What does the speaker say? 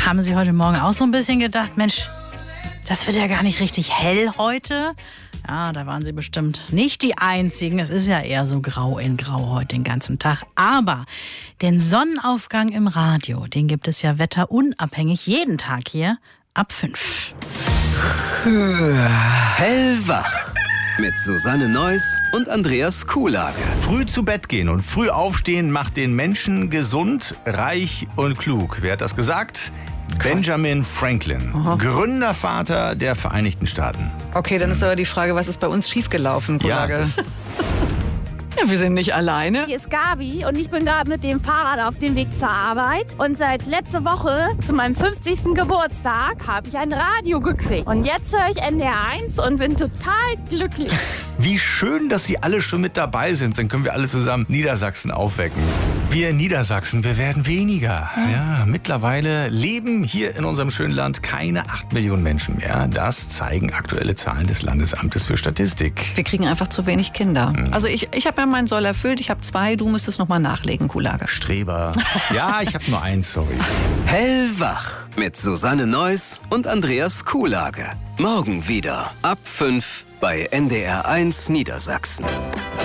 Haben Sie heute Morgen auch so ein bisschen gedacht, Mensch, das wird ja gar nicht richtig hell heute? Ja, da waren Sie bestimmt nicht die Einzigen. Es ist ja eher so grau in grau heute den ganzen Tag. Aber den Sonnenaufgang im Radio, den gibt es ja wetterunabhängig jeden Tag hier ab 5. Hellwach mit Susanne Neuss und Andreas Kuhlage. Früh zu Bett gehen und früh aufstehen macht den Menschen gesund, reich und klug. Wer hat das gesagt? Benjamin Franklin, Gründervater der Vereinigten Staaten. Okay, dann ist aber die Frage, was ist bei uns schiefgelaufen, Kuhlage? Ja, wir sind nicht alleine. Hier ist Gabi und ich bin gerade mit dem Fahrrad auf dem Weg zur Arbeit. Und seit letzter Woche, zu meinem 50. Geburtstag, habe ich ein Radio gekriegt. Und jetzt höre ich NDR 1 und bin total glücklich. Wie schön, dass Sie alle schon mit dabei sind. Dann können wir alle zusammen Niedersachsen aufwecken. Wir in Niedersachsen, wir werden weniger. Ja, mittlerweile leben hier in unserem schönen Land keine 8 Millionen Menschen mehr. Das zeigen aktuelle Zahlen des Landesamtes für Statistik. Wir kriegen einfach zu wenig Kinder. Also ich habe ja meinen Soll erfüllt. Ich habe 2, du müsstest noch mal nachlegen, Kuhlage. Streber. Ja, ich habe nur 1, sorry. Hellwach mit Susanne Neuss und Andreas Kuhlage. Morgen wieder ab 5 bei NDR 1 Niedersachsen.